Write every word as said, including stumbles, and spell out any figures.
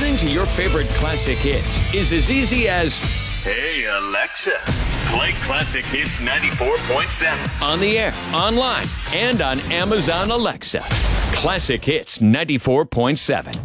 Listening to your favorite classic hits is as easy as, Hey, Alexa, play Classic Hits ninety-four point seven. on the air, online, and on Amazon Alexa. Classic Hits ninety-four point seven.